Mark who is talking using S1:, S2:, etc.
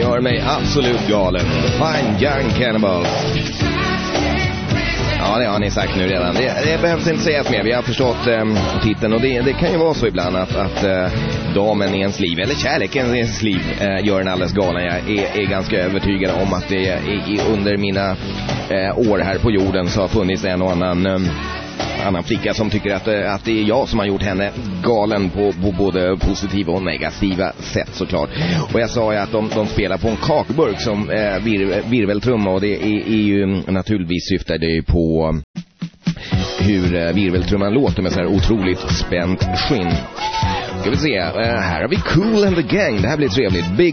S1: gör mig absolut galen. Fine Young Cannibals. Ja, det har ni sagt nu redan. Det behövs inte sägas mer. Vi har förstått titeln. Och det kan ju vara så ibland att damen i ens liv, eller kärleken i ens liv, gör en alldeles galen. Jag är ganska övertygad om att det under mina år här på jorden så har funnits en och annan flicka som tycker att det är jag som har gjort henne galen på både positiva och negativa sätt, såklart. Och jag sa ju att de spelar på en kakburk som virveltrumma, och det är ju naturligtvis syftar det på hur virveltrumman låter med så här otroligt spänt skinn. Ska vi se, här har vi Kool and the Gang. Det här blir trevligt. Big